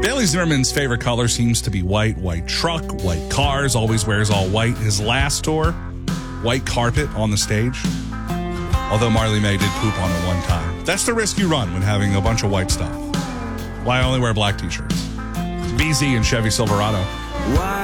Bailey Zimmerman's favorite color seems to be white. White truck, white cars, always wears all white. His last tour, white carpet on the stage. Although Marley May did poop on it one time. That's the risk you run when having a bunch of white stuff. Why only wear black t-shirts? It's BZ and Chevy Silverado. Why